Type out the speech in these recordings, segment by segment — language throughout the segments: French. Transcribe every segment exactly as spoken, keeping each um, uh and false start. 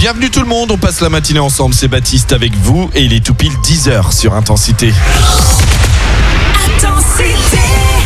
Bienvenue tout le monde, on passe la matinée ensemble, c'est Baptiste avec vous et il est tout pile dix heures sur Intensité. Intensité.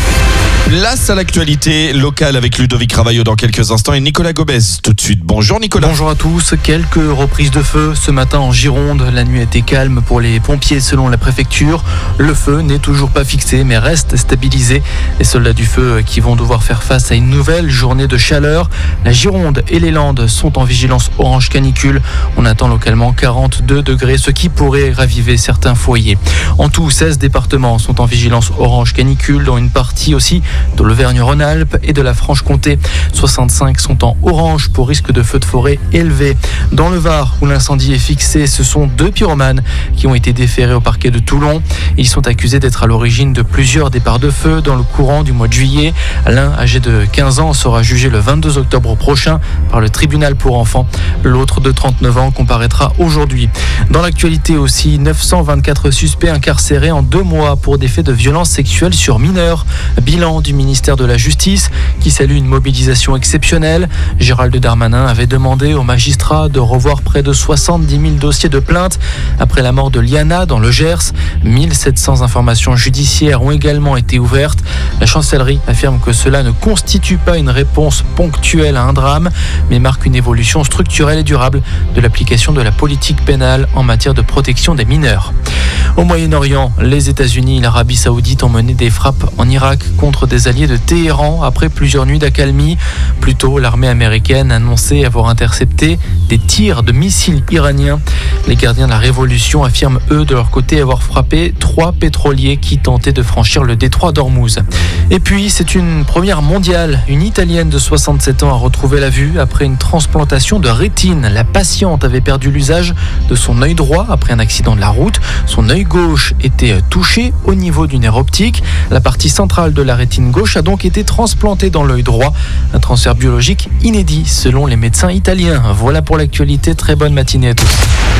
Place à l'actualité locale avec Ludovic Ravaillot dans quelques instants et Nicolas Gobez tout de suite. Bonjour Nicolas. Bonjour à tous. Quelques reprises de feu ce matin en Gironde. La nuit a été calme pour les pompiers selon la préfecture. Le feu n'est toujours pas fixé mais reste stabilisé. Les soldats du feu qui vont devoir faire face à une nouvelle journée de chaleur. La Gironde et les Landes sont en vigilance orange canicule. On attend localement quarante-deux degrés, ce qui pourrait raviver certains foyers. En tout, seize départements sont en vigilance orange canicule, dont une partie aussi de l'Auvergne-Rhône-Alpes et de la Franche-Comté. soixante-cinq sont en orange pour risque de feu de forêt élevé. Dans le Var, où l'incendie est fixé, ce sont deux pyromanes qui ont été déférés au parquet de Toulon. Ils sont accusés d'être à l'origine de plusieurs départs de feu dans le courant du mois de juillet. L'un, âgé de quinze ans, sera jugé le vingt-deux octobre prochain par le tribunal pour enfants. L'autre, de trente-neuf ans, comparaîtra aujourd'hui. Dans l'actualité aussi, neuf cent vingt-quatre suspects incarcérés en deux mois pour des faits de violence sexuelle sur mineurs. Bilan du ministère de la Justice qui salue une mobilisation exceptionnelle. Gérald Darmanin avait demandé aux magistrats de revoir près de soixante-dix mille dossiers de plainte après la mort de Liana dans le Gers. mille sept cents informations judiciaires ont également été ouvertes. La chancellerie affirme que cela ne constitue pas une réponse ponctuelle à un drame, mais marque une évolution structurelle et durable de l'application de la politique pénale en matière de protection des mineurs. Au Moyen-Orient, les États-Unis et l'Arabie Saoudite ont mené des frappes en Irak contre des alliés de Téhéran après plusieurs nuits d'accalmie. Plus tôt, l'armée américaine a annoncé avoir intercepté des tirs de missiles iraniens. Les gardiens de la révolution affirment eux de leur côté avoir frappé trois pétroliers qui tentaient de franchir le détroit d'Ormuz. Et puis, c'est une première mondiale. Une Italienne de soixante-sept ans a retrouvé la vue après une transplantation de rétine. La patiente avait perdu l'usage de son œil droit après un accident de la route. Son œil gauche était touché au niveau du nerf optique. La partie centrale de la rétine gauche a donc été transplantée dans l'œil droit. Un transfert biologique inédit selon les médecins italiens. Voilà pour l'actualité. Très bonne matinée à tous.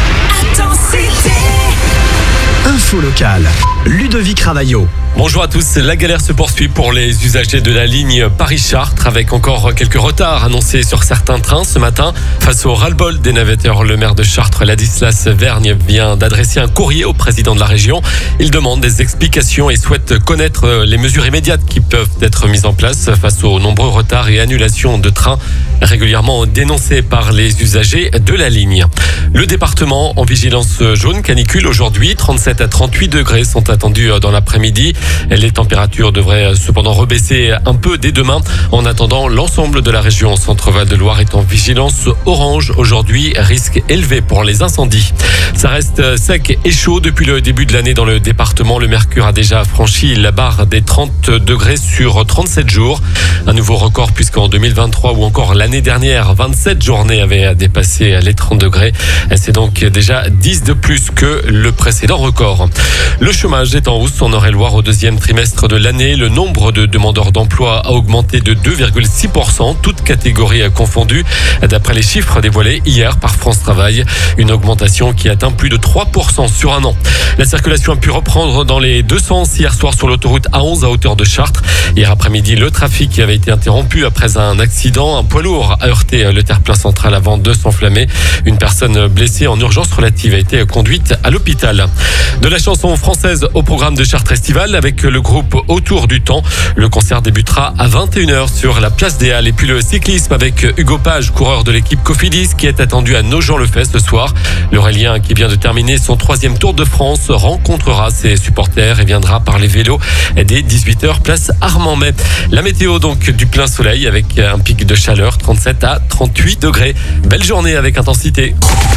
Intensité. Info locale, Ludovic Ravaillot. Bonjour à tous, la galère se poursuit pour les usagers de la ligne Paris-Chartres avec encore quelques retards annoncés sur certains trains ce matin. Face au ras-le-bol des navetteurs, le maire de Chartres, Ladislas Vergne, vient d'adresser un courrier au président de la région. Il demande des explications et souhaite connaître les mesures immédiates qui peuvent être mises en place face aux nombreux retards et annulations de trains régulièrement dénoncés par les usagers de la ligne. Le département en vigilance jaune canicule aujourd'hui, trente-sept à trente-huit degrés sont attendus dans l'après-midi. Les températures devraient cependant rebaisser un peu dès demain. En attendant, l'ensemble de la région Centre-Val de Loire est en vigilance orange. Aujourd'hui, risque élevé pour les incendies. Ça reste sec et chaud depuis le début de l'année dans le département. Le mercure a déjà franchi la barre des trente degrés sur trente-sept jours. Un nouveau record puisqu'en deux mille vingt-trois ou encore l'année dernière, vingt-sept journées avaient dépassé les trente degrés. C'est donc déjà dix de plus que le précédent record. Le chômage est en hausse en Eure-et-Loire au deuxième trimestre de l'année. Le nombre de demandeurs d'emploi a augmenté de deux virgule six pour cent, toutes catégories confondues, d'après les chiffres dévoilés hier par France Travail. Une augmentation qui atteint plus de trois pour cent sur un an. La circulation a pu reprendre dans les deux sens hier soir sur l'autoroute A onze à hauteur de Chartres. Hier après-midi, le trafic avait été interrompu après un accident. Un poids lourd a heurté le terre-plein central avant de s'enflammer. Une personne blessée en urgence relative a été conduite à l'hôpital. De la chanson française au programme de Chartres Estival avec le groupe Autour du Temps. Le concert débutera à vingt et une heures sur la place des Halles. Et puis le cyclisme avec Hugo Page, coureur de l'équipe Cofidis, qui est attendu à Nogent-le-Fait ce soir. L'Aurélien, qui vient de terminer son troisième Tour de France, rencontrera ses supporters et viendra par les vélos dès dix-huit heures, place Armand-May. La météo donc du plein soleil avec un pic de chaleur, trente-sept à trente-huit degrés. Belle journée avec Intensité.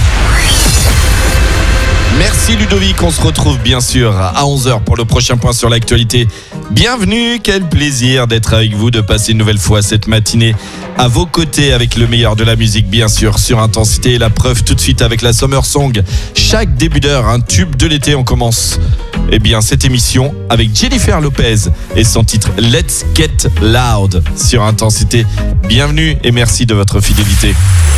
Merci Ludovic, on se retrouve bien sûr à onze heures pour le prochain point sur l'actualité. Bienvenue, quel plaisir d'être avec vous, de passer une nouvelle fois cette matinée à vos côtés avec le meilleur de la musique bien sûr sur Intensité. La preuve tout de suite avec la Summer Song. Chaque début d'heure, un tube de l'été, on commence eh bien, cette émission avec Jennifer Lopez et son titre Let's Get Loud sur Intensité. Bienvenue et merci de votre fidélité.